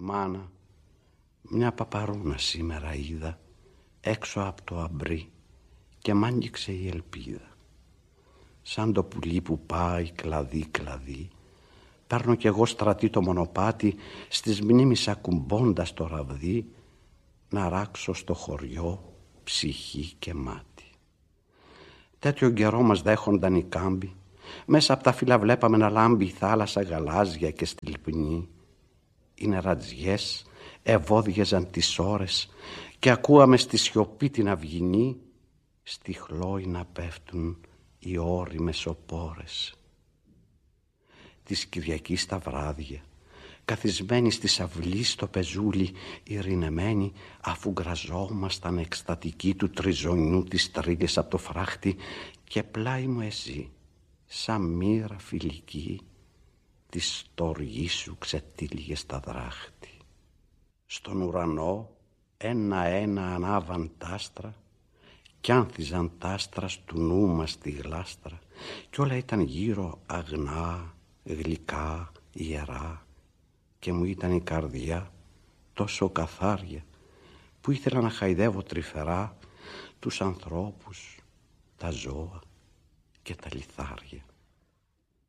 Μάνα, μια παπαρούνα σήμερα είδα έξω από το αμπρί και μ' άγγιξε η ελπίδα. Σαν το πουλί που πάει κλαδί κλαδί, παίρνω κι εγώ στρατή το μονοπάτι, στις μνήμεις ακουμπώντας το ραβδί, να ράξω στο χωριό ψυχή και μάτι. Τέτοιο καιρό μας δέχονταν οι κάμποι, μέσα από τα φύλλα βλέπαμε να λάμπει η θάλασσα γαλάζια και στυλπνή. Οι νερατζιές ευώδιαζαν τις ώρες και ακούαμε στη σιωπή την αυγινή, στη χλόη να πέφτουν οι ώριμες οπόρες. Της Κυριακής τα βράδια, καθισμένοι στη αυλή στο πεζούλι, ειρηνεμένοι, αφού γκραζόμασταν εκστατικοί του τριζωνιού της τρίλης από το φράχτη, και πλάι μου εσύ, σαν μοίρα φιλική, τη στοργή σου ξετύλιγε στα δράχτη. Στον ουρανό ένα-ένα ανάβαν τ' άστρα κι άνθιζαν τ' άστρα στου νου μας τη γλάστρα, κι όλα ήταν γύρω αγνά, γλυκά, ιερά, και μου ήταν η καρδιά τόσο καθάρια που ήθελα να χαϊδεύω τρυφερά τους ανθρώπους, τα ζώα και τα λιθάρια.